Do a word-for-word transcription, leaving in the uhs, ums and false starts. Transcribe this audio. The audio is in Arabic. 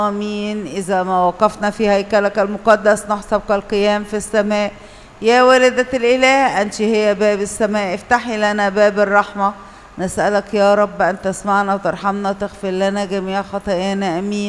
آمين. إذا ما وقفنا في هيكلك المقدس نحسب كالقيام في السماء. يا والدة الإله أنت هي باب السماء، افتحي لنا باب الرحمة. نسألك يا رب أن تسمعنا وترحمنا وتغفر لنا جميع خطايانا. آمين.